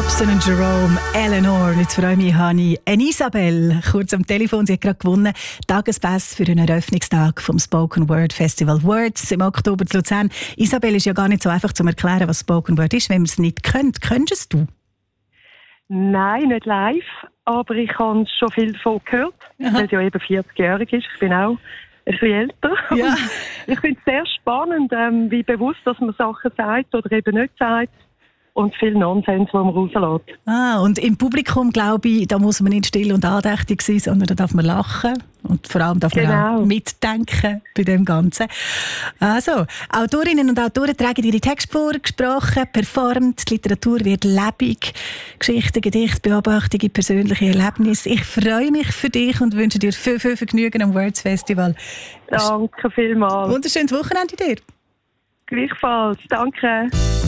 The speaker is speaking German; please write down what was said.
Robson und Jerome, Eleanor. Und jetzt freue ich mich, habe ich eine Isabel kurz am Telefon. Sie hat gerade gewonnen. Tagespass für einen Eröffnungstag vom Spoken Word Festival Words im Oktober in Luzern. Isabel, ist ja gar nicht so einfach zu erklären, was Spoken Word ist, wenn man es nicht kennt. Könntest du? Nein, nicht live, aber ich habe schon viel davon gehört, weil es ja eben 40-jährig ist. Ich bin auch ein bisschen älter. Ja. Ich finde es sehr spannend, wie bewusst dass man Sachen sagt oder eben nicht sagt. Und viel Nonsens, den man rauslässt. Und im Publikum, glaube ich, da muss man nicht still und andächtig sein, sondern da darf man lachen. Und vor allem darf man auch mitdenken bei dem Ganzen. Also, Autorinnen und Autoren tragen ihre Texte vor, gesprochen, performt. Die Literatur wird lebendig. Geschichten, Gedichte, Beobachtungen, persönliche Erlebnisse. Ich freue mich für dich und wünsche dir viel, viel Vergnügen am Words Festival. Danke vielmals. Wunderschönes Wochenende dir. Gleichfalls. Danke.